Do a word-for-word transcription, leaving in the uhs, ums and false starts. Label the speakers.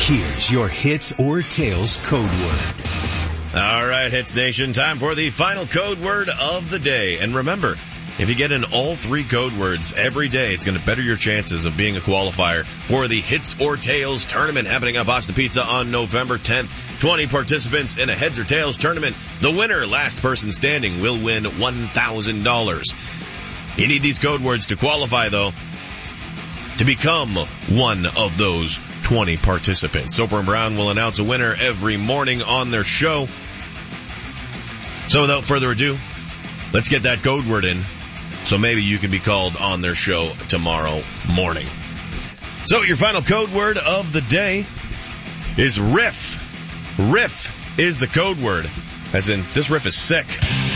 Speaker 1: Here's your Hits or Tails code word.
Speaker 2: All right, Hits Nation, time for the final code word of the day. And remember, if you get in all three code words every day, it's going to better your chances of being a qualifier for the Hits or Tails tournament happening at Boston Pizza on November tenth. twenty participants in a Heads or Tails tournament. The winner, last person standing, will win one thousand dollars. You need these code words to qualify, though, to become one of those twenty participants. Soper and Brown will announce a winner every morning on their show. So without further ado, let's get that code word in, so maybe you can be called on their show tomorrow morning. So your final code word of the day is riff. Riff is the code word, as in, this riff is sick.